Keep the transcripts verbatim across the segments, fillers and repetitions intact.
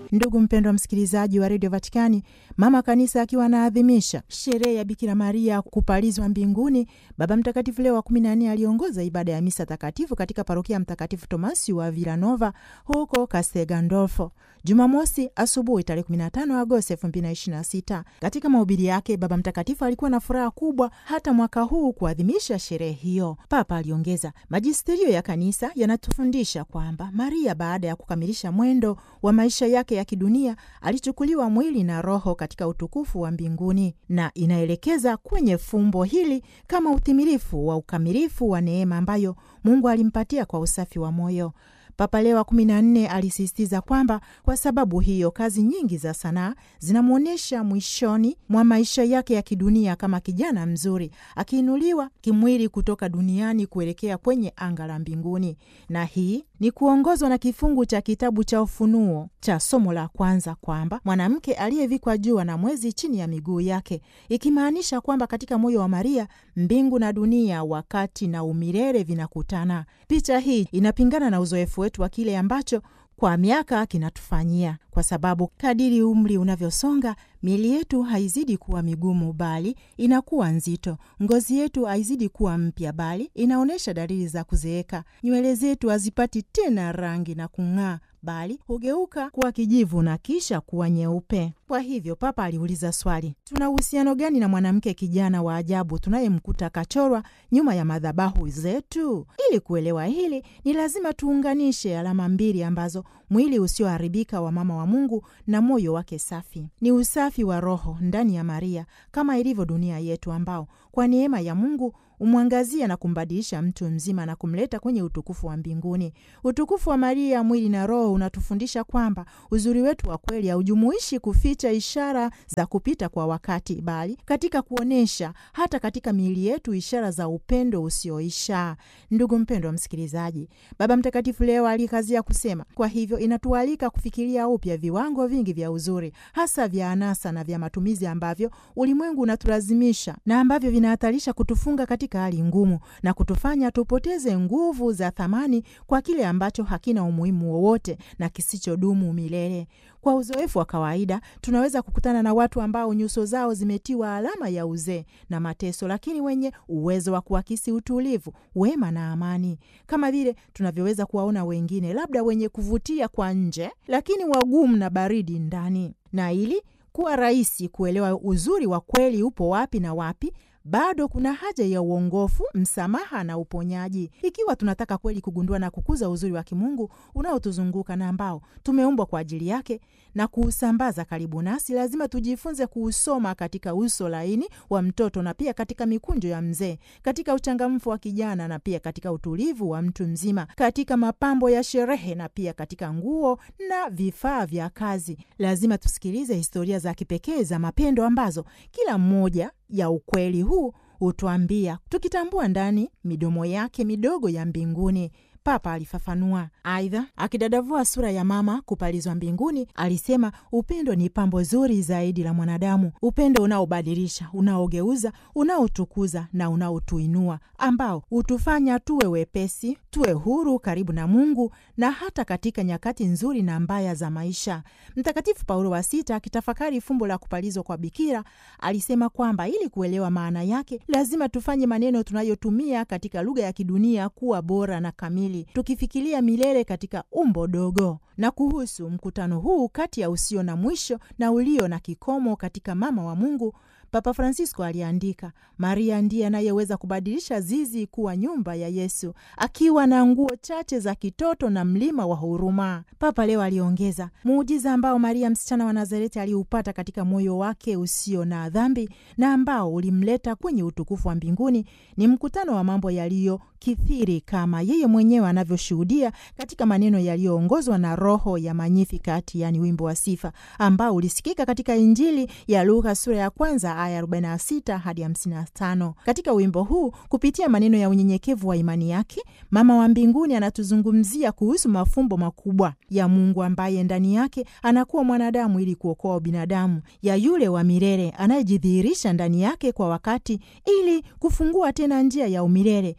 Ndugu mpendwa msikilizaji wa Radio Vatikani, mama kanisa akiwa anaadhimisha sherehe ya Bikira Maria kupalizwa mbinguni, Baba Mtakatifu Leo wa kumi na nne aliongoza ibada ya misa takatifu katika parokia Mtakatifu Tomasi wa Villanova huko Castel Gandolfo Jumamosi asubuhi tarehe kumi na tano Agosti elfu mbili na ishirini na sita. Katika mahubiri yake, Baba Mtakatifu alikuwa na furaha kubwa hata mwaka huu kuadhimisha sherehe hiyo. Papa aliongeza, majisterio ya kanisa yanatufundisha kwamba Maria baada ya kukamilisha mwendo wa maisha yake ya kidunia alichukuliwa mwili na roho katika utukufu wa mbinguni, na inaelekeza kwenye fumbo hili kama utimilifu wa ukamilifu wa neema ambayo Mungu alimpatia kwa usafi wa moyo. Papa Leo wa kumi na nne alisisitiza kwamba kwa sababu hiyo kazi nyingi za sanaa zinamwonyesha mwishoni mwa maisha yake ya kidunia kama kijana mzuri akiinuliwa kimwili kutoka duniani kuelekea kwenye anga la mbinguni. Na hii ni kuongozwa na kifungu cha kitabu cha Ufunuo cha somo la kwanza kwamba mwanamke aliyevikwa jua na mwezi chini ya miguu yake, ikimaanisha kwamba katika moyo wa Maria mbingu na dunia, wakati na umilele vinakutana. Picha hii inapingana na uzoefu wetu wa kile ambacho kwa miaka kinatufanyia, kwa sababu kadiri umri unavyosonga miili yetu haizidi kuwa migumu bali inakuwa nzito. Ngozi yetu haizidi kuwa mpya bali inaonyesha dalili za kuzeeka. Nywele zetu hazipati tena rangi na kung'aa bali hugeuka kuwa kijivu na kisha kuwa nyeupe. Kwa hivyo Papa aliuliza swali, tuna uhusiano gani na mwanamke kijana wa ajabu tunayemkuta kachorwa nyuma ya madhabahu zetu? Ili kuelewa hili ni lazima tuunganishe alama mbili ambazo mwili usioharibika wa mama wa Mungu na moyo wake safi. Ni usafi wa roho ndani ya Maria kama ilivyo dunia yetu, ambao kwa neema ya Mungu umwangazia na kumbadilisha mtu mzima na kumleta kwenye utukufu wa mbinguni. Utukufu wa Maria mwili na roho unatufundisha kwamba uzuri wetu wa kweli haujumuishi kuficha ishara za kupita kwa wakati, bali katika kuonesha hata katika miili yetu ishara za upendo usioisha. Ndugu mpendwa msikilizaji, Baba Mtakatifu Leo alikazia kusema, kwa hivyo inatualika kufikiria upya viwango vingi vya uzuri, hasa vya anasa na vya matumizi ambavyo ulimwengu unatulazimisha na ambavyo vinahatarisha kutufunga katika hali ngumu na kutufanya tupoteze nguvu za thamani kwa kile ambacho hakina umuhimu wowote na kisichodumu milele. Kwa uzoefu wa kawaida tunaweza kukutana na watu ambao nyuso zao zimetiwa alama ya uzee na mateso, lakini wenye uwezo wa kuakisi utulivu, wema na amani, kama vile tunavyoweza kuwaona wengine, labda wenye kuvutia kwa nje lakini wagumu na baridi ndani. Na ili kuwa rahisi kuelewa uzuri wa kweli upo wapi na wapi, bado kuna haja ya uongofu, msamaha na uponyaji. Ikiwa tunataka kweli kugundua na kukuza uzuri wa kimungu unaotuzunguka na ambao tumeumbwa kwa ajili yake na kuusambaza karibu nasi, lazima tujifunze kuusoma katika uso laini wa mtoto na pia katika mikunjo ya mzee, katika uchangamfu wa kijana na pia katika utulivu wa mtu mzima, katika mapambo ya sherehe na pia katika nguo na vifaa vya kazi. Lazima tusikilize historia za kipekee za mapendo ambazo kila mmoja ya ukweli huu hutuambia, tukitambua ndani midomo yake midogo ya mbinguni. Papa alifafanua. Aidha, akidadavua sura ya mama kupalizwa mbinguni, alisema upendo ni pambo zuri zaidi la mwanadamu, upendo unaobadilisha, unaogeuza, unaotukuza na unaotuinua, ambao hutufanya tuwe wepesi, tuwe huru karibu na Mungu na hata katika nyakati nzuri na mbaya za maisha. Mtakatifu Paulo wa Sita akitafakari fumbo la kupalizwa kwa Bikira alisema kwamba ili kuelewa maana yake lazima tufanye maneno tunayotumia katika lugha ya kidunia kuwa bora na kamili, tukifikiria milele katika umbo dogo. Na kuhusu mkutano huu kati ya usio na mwisho na ulio na kikomo katika mama wa Mungu, Papa Francisco aliandika, Maria ndiye anayeweza kubadilisha zizi kuwa nyumba ya Yesu, akiwa na nguo chache za kitoto na mlima wa huruma. Papa Leo aliongeza, muujiza ambao Maria msichana wa Nazareti aliupata katika moyo wake usio na dhambi na ambao ulimleta kwenye utukufu wa mbinguni ni mkutano wa mambo yaliyo kithiri, kama yeye mwenyewe anavyoshuhudia katika maneno yaliyoongozwa na roho ya Magnificat, yani wimbo wa sifa, ambao ulisikika katika Injili ya Luka sura ya kwanza aya arobaini na sita hadi hamsini na tano. Katika wimbo huu, kupitia maneno ya unyenyekevu wa imani yake, mama wa mbinguni anatuzungumzia kuhusu mafumbo makubwa ya Mungu ambaye ndani yake anakuwa mwanadamu ili kuokoa binadamu, ya yule wa milele anayejidhihirisha ndani yake kwa wakati ili kufungua tena njia ya umilele kwa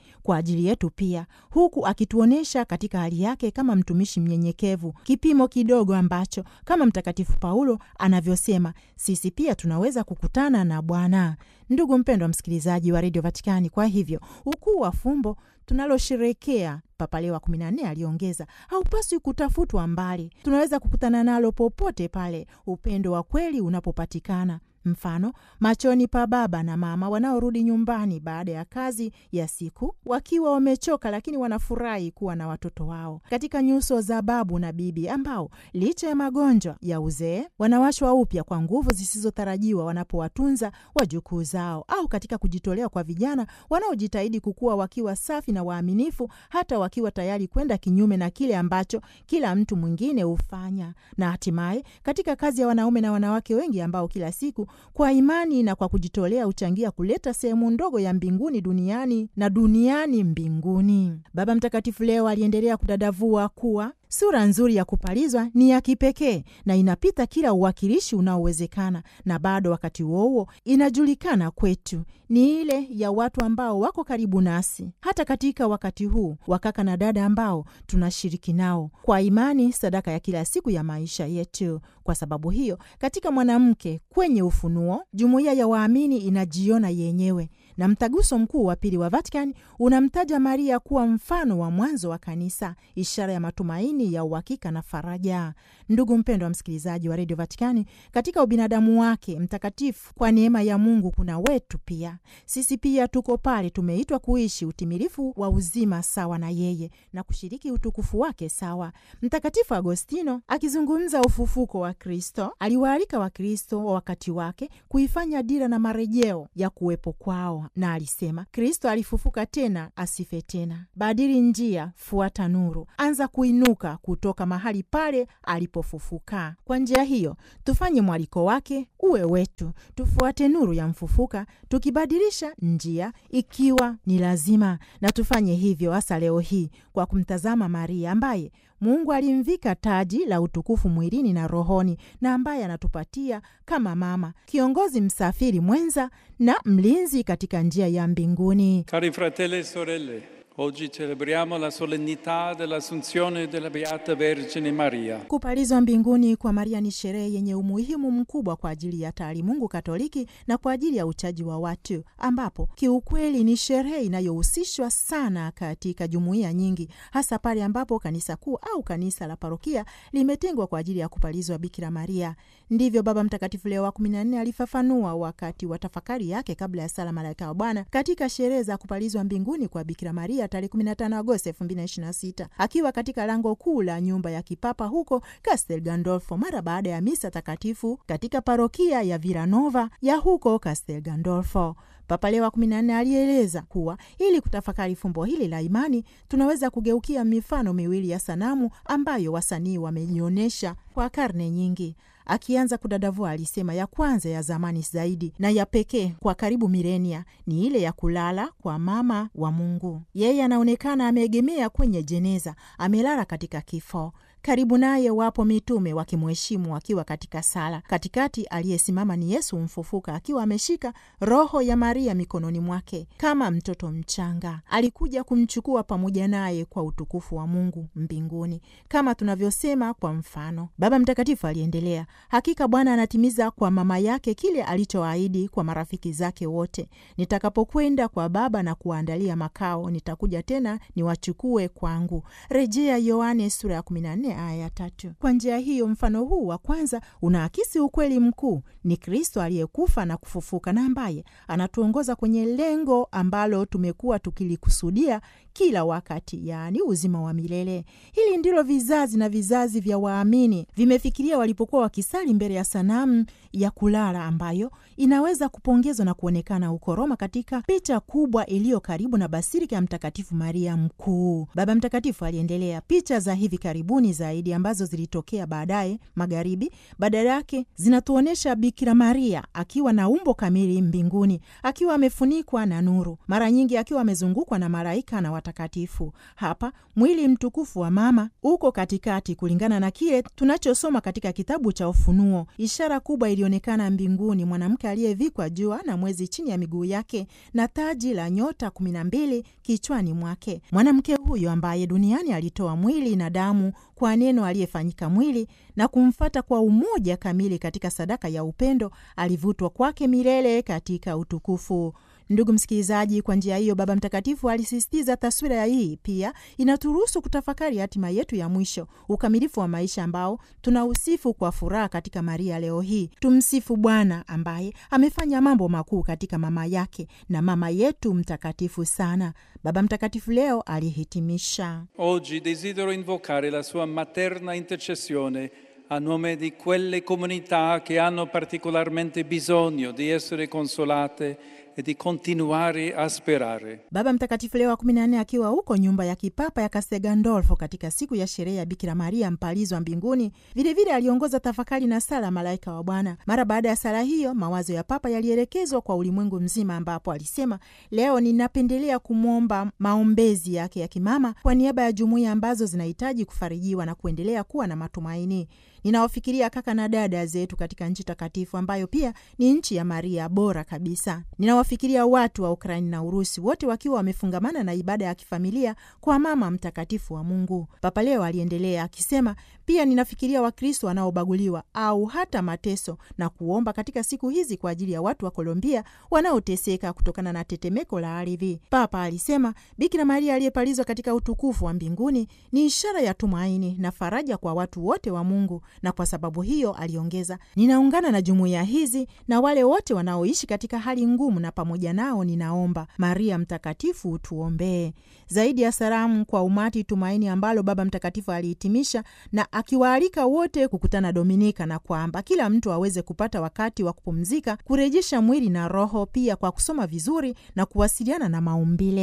ajili yetu pia, huku akituonesha katika hali yake kama mtumishi mnyenyekevu, kipimo kidogo ambacho kama Mtakatifu Paulo anavyosema, sisi pia tunaweza kukutana na Bwana. Ndugu mpendwa msikilizaji wa Radio Vatikani, kwa hivyo ukuu wa fumbo tunalosherekea, Papa Leo wa kumi na nne aliongeza, haupaswi kutafutwa mbali. Tunaweza kukutana nalo popote pale upendo wa kweli unapopatikana. Mfano, machoni pa baba na mama wanaorudi nyumbani baada ya kazi ya siku wakiwa wamechoka, lakini wanafurahi kuwa na watoto wao. Katika nyuso za babu na bibi ambao licha ya magonjwa ya uzee wanawashwa upya kwa nguvu zisizotarajiwa wanapowatunza wajukuu zao, au katika kujitolea kwa vijana wanaojitahidi kukua wakiwa safi na waaminifu, hata wakiwa tayari kwenda kinyume na kile ambacho kila mtu mwingine hufanya. Na hatimaye katika kazi ya wanaume na wanawake wengi ambao kila siku kwa imani na kwa kujitolea uchangia kuleta sehemu ndogo ya mbinguni duniani na duniani mbinguni. Baba Mtakatifu leo aliendelea kudadavua kuwa sura nzuri ya kupalizwa ni ya kipekee na inapita kila uwakilishi unaowezekana, na bado wakati huo inajulikana kwetu ni ile ya watu ambao wako karibu nasi, hata katika wakati huu, wakaka na dada ambao tunashiriki nao kwa imani sadaka ya kila siku ya maisha yetu. Kwa sababu hiyo, katika mwanamke kwenye ufunuo, jumuiya ya waamini inajiona yenyewe, na mtaguso mkuu wa pili wa Vatican unamtaja Maria kuwa mfano wa mwanzo wa kanisa, ishara ya matumaini ya uhakika na faraja. Ndugu mpendwa msikilizaji wa Radio Vatikani, katika ubinadamu wake mtakatifu, kwa neema ya Mungu kuna wetu pia. Sisi pia tuko pale, tumeitwa kuishi utimilifu wa uzima sawa na yeye na kushiriki utukufu wake sawa. Mtakatifu Agostino akizungumza ufufuko wa Kristo aliwaalika Wakristo wa wakati wake kuifanya dira na marejeo ya kuwepo kwao, na alisema, Kristo alifufuka tena, asife tena. Badili njia, fuata nuru, anza kuinuka kutoka mahali pale alipofufuka. Kwa njia hiyo tufanye mwaliko wake uwe wetu, tufuate nuru ya mfufuka, tukibadilisha njia ikiwa ni lazima, na tufanye hivyo hasa leo hii kwa kumtazama Maria ambaye Mungu alimvika taji la utukufu mwilini na rohoni, na ambaye anatupatia kama mama, kiongozi, msafiri mwenza na mlinzi katika njia ya mbinguni. Cari fratelli e sorelle, oggi celebriamo la solennità dell'Assunzione della Beata Vergine Maria. Kupalizwa mbinguni kwa Maria ni sherehe yenye umuhimu mkubwa kwa ajili ya taalimungu Katoliki na kwa ajili ya uchaji wa watu, ambapo kiukweli ni sherehe inayohusishwa sana katika jumuiya nyingi, hasa pale ambapo kanisa kuu au kanisa la parokia limetengwa kwa ajili ya kupalizwa Bikira Maria. Ndivyo Baba Mtakatifu Leo wa kumi na nne alifafanua wakati wa tafakari yake kabla ya sala Malaika wa Bwana katika sherehe za kupalizwa mbinguni kwa Bikira Maria tarehe kumi na tano Agosti elfu mbili na ishirini na sita, akiwa katika lango kuu la nyumba ya kipapa huko Castel Gandolfo mara baada ya misa takatifu katika parokia ya Villanova ya huko Castel Gandolfo. Papa Leo wa kumi na nne alieleza kuwa ili kutafakari fumbo hili la imani tunaweza kugeukia mifano miwili ya sanamu ambayo wasanii wamejionyesha kwa karne nyingi. Akianza kudadavua alisema, ya kwanza ya zamani zaidi na ya pekee kwa karibu milenia ni ile ya kulala kwa mama wa Mungu. Yeye anaonekana ameegemea kwenye jeneza, amelala katika kifo. Karibu naye wapo mitume wakimheshimu wakiwa katika sala. Katikati aliyesimama ni Yesu mfufuka akiwa ameshika roho ya Maria mikononi mwake kama mtoto mchanga. Alikuja kumchukua pamoja naye kwa utukufu wa Mungu mbinguni, kama tunavyosema kwa mfano. Baba Mtakatifu aliendelea, hakika Bwana anatimiza kwa mama yake kile alichoahidi kwa marafiki zake wote. Nitakapokwenda kwa Baba na kuandalia makao, nitakuja tena niwachukue kwangu. Rejea Yohane sura ya kumi na nne aya ya tatu. Kwa njia hiyo, mfano huu wa kwanza unaakisi ukweli mkuu: ni Kristo aliyekufa na kufufuka na ambaye anatuongoza kwenye lengo ambalo tumekuwa tukilikusudia kila wakati, yaani uzima wa milele. Hili ndilo vizazi na vizazi vya waamini vimefikiria walipokuwa wakisali mbele ya sanamu ya kulala ambayo inaweza kupongezwa na kuonekana huko Roma katika picha kubwa iliyo karibu na Basilika ya Mtakatifu Maria Mkuu. Baba Mtakatifu aliendelea, picha za hivi karibuni za zaidi ambazo zilitokea baadaye magharibi, badala yake zinatuonyesha Bikira Maria akiwa na umbo kamili mbinguni, akiwa amefunikwa na nuru, mara nyingi akiwa amezungukwa na malaika na watakatifu. Hapa mwili mtukufu wa mama uko katikati, kulingana na kile tunachosoma katika kitabu cha Ufunuo. Ishara kubwa ilionekana mbinguni, mwanamke aliyevikwa jua na mwezi chini ya miguu yake na taji la nyota kumi na mbili kichwani mwake. Mwanamke huyo ambaye duniani alitoa mwili na damu kwa neno aliyefanyika mwili na kumfata kwa umoja kamili katika sadaka ya upendo, alivutwa kwake milele katika utukufu. Ndugu msikilizaji, kwa njia hiyo Baba Mtakatifu alisisitiza taswira ya hii pia inaturuhusu kutafakari hatima yetu ya mwisho, ukamilifu wa maisha ambao tunausifu kwa furaha katika Maria leo hii. Tumsifu Bwana ambaye amefanya mambo makuu katika mama yake na mama yetu mtakatifu sana. Baba Mtakatifu leo alihitimisha: Oggi desidero invocare la sua materna intercessione a nome di quelle comunità che hanno particolarmente bisogno di essere consolate e di continuare a sperare. Baba Mtakatifu Leo wa kumi na nne akiwa huko nyumba ya kipapa ya Castel Gandolfo katika siku ya sherehe ya Bikira Maria mpalizwa mbinguni, vilevile aliongoza tafakari na sala malaika wa Bwana. Mara baada ya sala hiyo, mawazo ya papa yalielekezwa kwa ulimwengu mzima, ambapo alisema, leo ninapendelea kumwomba maombezi yake ya kimama kwa niaba ya jumuiya ambazo zinahitaji kufarijiwa na kuendelea kuwa na matumaini. Ninawafikiria kaka na dada zetu katika nchi takatifu ambayo pia ni nchi ya Maria bora kabisa. Ninawafikiria watu wa Ukraini na Urusi, wote wakiwa wamefungamana na ibada ya kifamilia kwa mama mtakatifu wa Mungu. Papa leo aliendelea akisema, pia ninafikiria Wakristo wanaobaguliwa au hata mateso, na kuomba katika siku hizi kwa ajili ya watu wa Kolombia wanaoteseka kutokana na tetemeko la ardhi. Papa alisema, Bikira Maria aliyepalizwa katika utukufu wa mbinguni ni ishara ya tumaini na faraja kwa watu wote wa Mungu. Na kwa sababu hiyo, aliongeza, ninaungana na jumuiya hizi na wale wote wanaoishi katika hali ngumu, na pamoja nao ninaomba, Maria mtakatifu tuombee. Zaidi ya salamu kwa umati tumaini ambalo Baba Mtakatifu alihitimisha na akiwaalika wote kukutana Dominika, na kwamba kila mtu aweze kupata wakati wa kupumzika, kurejesha mwili na roho, pia kwa kusoma vizuri na kuwasiliana na maumbile.